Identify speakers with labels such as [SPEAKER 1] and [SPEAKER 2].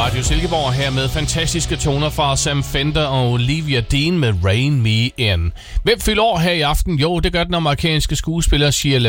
[SPEAKER 1] Radio Silkeborg her med fantastiske toner fra Sam Fender og Olivia Dean med Rain Me In. Hvem fylder år her i aften? Jo, det gør den amerikanske skuespiller Shia